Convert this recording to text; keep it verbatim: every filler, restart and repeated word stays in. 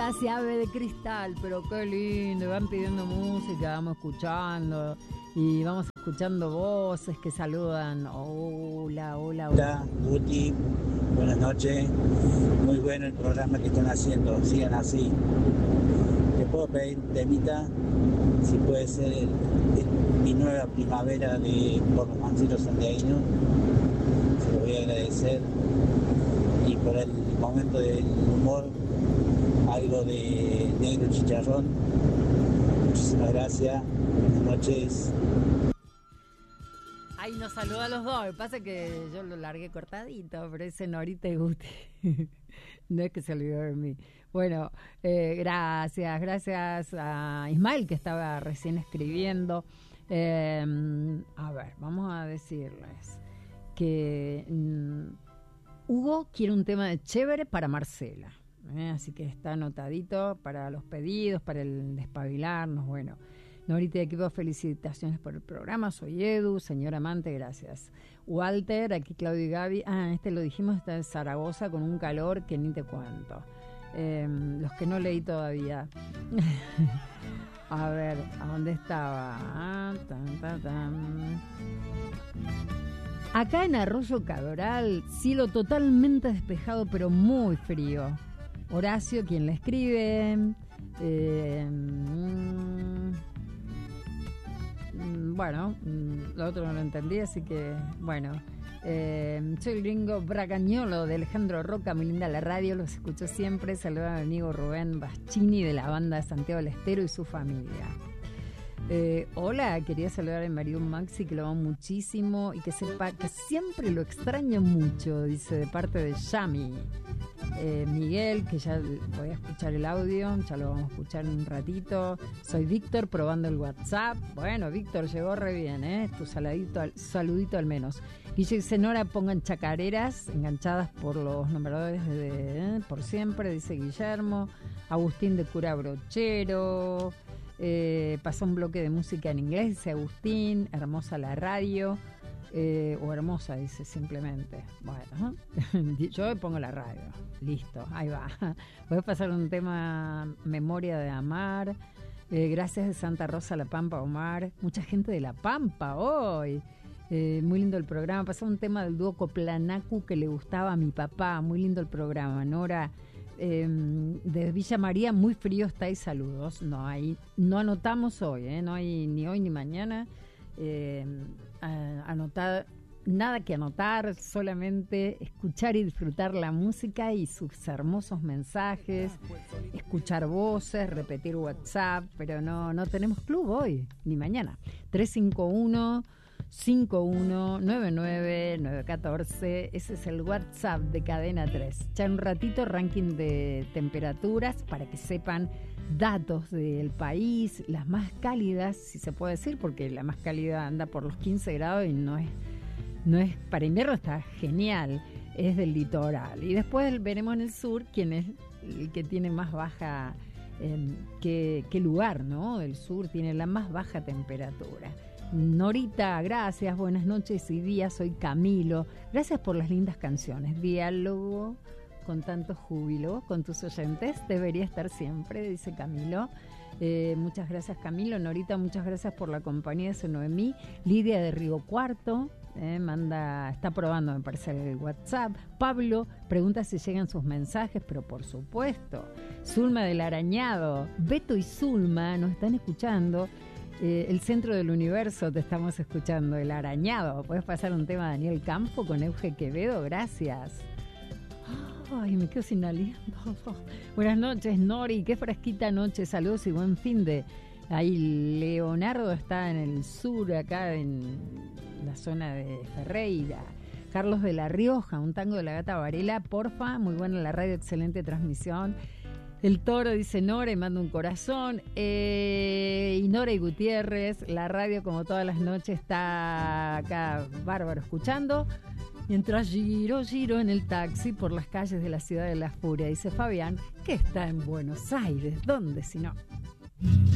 casi ave de cristal, pero qué lindo, van pidiendo música, vamos escuchando y vamos escuchando voces que saludan. Hola, hola, hola. Hola, Guti, buenas noches, muy bueno el programa que están haciendo, sigan así. ¿Te puedo pedir un temita? Si puede ser el, el, mi nueva primavera de por los manceros santiaguinos, se lo voy a agradecer. Y por el momento del humor, algo de Negro Chicharrón. Muchísimas gracias, buenas noches. Ahí nos saluda a los dos, lo que pasa es que yo lo largué cortadito, pero ese Norita y Guti, no es que se olvidó de mí. Bueno, eh, gracias, gracias a Ismael que estaba recién escribiendo. Eh, a ver, vamos a decirles que mm, Hugo quiere un tema de Chévere para Marcela, ¿eh? Así que está anotadito para los pedidos, para el despabilarnos, bueno. Norita y equipo, felicitaciones por el programa. Soy Edu, señor amante, gracias. Walter, aquí Claudio y Gaby. Ah, este lo dijimos, está en Zaragoza con un calor que ni te cuento. Eh, los que no leí todavía. A ver, ¿a dónde estaba? Ah, tan, tan, tan. Acá en Arroyo Cabral, cielo totalmente despejado, pero muy frío. Horacio, quien le escribe. Eh, mm, Bueno, lo otro no lo entendí, así que, bueno. Eh, soy el gringo Bragañolo de Alejandro Roca, muy linda la radio, los escucho siempre. Saluda a mi amigo Rubén Baschini de la banda de Santiago del Estero y su familia. Eh, hola, quería saludar a mi marido Maxi, que lo amo muchísimo y que sepa que siempre lo extraño mucho, dice de parte de Yami. Eh, Miguel, que ya voy a escuchar el audio, ya lo vamos a escuchar en un ratito. Soy Víctor, probando el WhatsApp. Bueno, Víctor, llegó re bien, ¿eh? Tu saladito al, saludito al menos. Guille dice, Nora, pongan chacareras enganchadas por los nombradores de, eh, por siempre, dice Guillermo. Agustín de Cura Brochero. Eh, pasó un bloque de música en inglés, dice Agustín. Hermosa la radio. Eh, o hermosa, dice simplemente. Bueno, yo pongo la radio. Listo, ahí va. Voy a pasar un tema Memoria de Amar. Eh, gracias de Santa Rosa La Pampa, Omar. Mucha gente de La Pampa hoy. Eh, muy lindo el programa. Pasó un tema del dúo Coplanacu que le gustaba a mi papá. Muy lindo el programa. Nora, eh, de Villa María, muy frío está y saludos. No hay, no anotamos hoy, ¿eh? No hay ni hoy ni mañana. Eh, anotar, nada que anotar, solamente escuchar y disfrutar la música y sus hermosos mensajes, escuchar voces, repetir WhatsApp, pero no, no tenemos club hoy ni mañana. tres cinco uno, cinco uno nueve nueve, nueve uno cuatro, ese es el WhatsApp de Cadena tres. Ya en un ratito ranking de temperaturas para que sepan datos del país, las más cálidas, si se puede decir, porque la más cálida anda por los quince grados y no es, no es para invierno, está genial, es del litoral. Y después veremos en el sur quién es el que tiene más baja, eh, qué, qué lugar, ¿no? Del sur tiene la más baja temperatura. Norita, gracias, buenas noches y días, soy Camilo, gracias por las lindas canciones, diálogo con tanto júbilo con tus oyentes, debería estar siempre, dice Camilo. Eh, muchas gracias, Camilo. Norita, muchas gracias por la compañía de Noemí. Lidia de Río Cuarto, eh, manda, está probando, me parece, el WhatsApp. Pablo pregunta si llegan sus mensajes, pero por supuesto. Zulma del Arañado, Beto y Zulma nos están escuchando. Eh, el centro del universo te estamos escuchando, El Arañado. ¿Puedes pasar un tema de Daniel Campo con Euge Quevedo? Gracias. Ay, me quedo sin aliento. Buenas noches, Nori, qué fresquita noche, saludos y buen fin de. Ahí Leonardo está en el sur, acá en la zona de Ferreira. Carlos de La Rioja, un tango de la Gata Varela, porfa, muy buena la radio, excelente transmisión. El Toro dice Nora y manda un corazón. Eh, y Nora y Gutiérrez, la radio como todas las noches está acá bárbaro escuchando. Mientras giro, giro en el taxi por las calles de la ciudad de la furia, dice Fabián, que está en Buenos Aires. ¿Dónde si no?